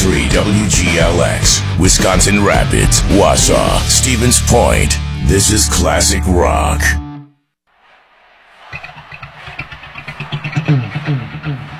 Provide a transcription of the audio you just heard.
93.3 WGLX, Wisconsin Rapids, Wausau, Stevens Point. This is classic rock.